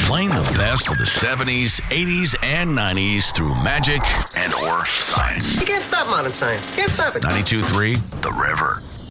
Playing the best of the 70s, 80s, and 90s through magic and or science. You can't stop modern science. Can't stop it. 92.3 The River.